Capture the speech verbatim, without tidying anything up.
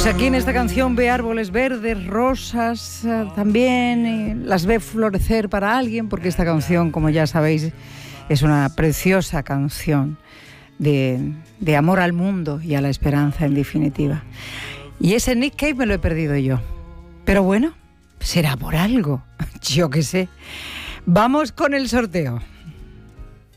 Pues aquí en esta canción ve árboles verdes, rosas, eh, también eh, las ve florecer para alguien, porque esta canción, como ya sabéis, es una preciosa canción de, de amor al mundo y a la esperanza en definitiva. Y ese Nick Cave me lo he perdido yo. Pero bueno, será por algo, yo qué sé. Vamos con el sorteo.